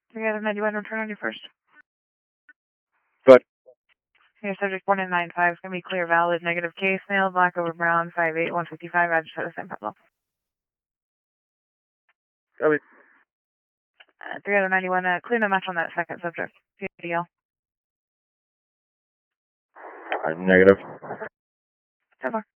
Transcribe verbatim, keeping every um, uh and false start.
three out of ninety-one, return on your first. Good. Your subject one in nine five is going to be clear, valid, negative case, mail, black over brown, five eight one fifty-five, register the San Pablo. Copy. Uh, three out of ninety-one, uh, clear no match on that second subject. C D L. I'm negative. ten four.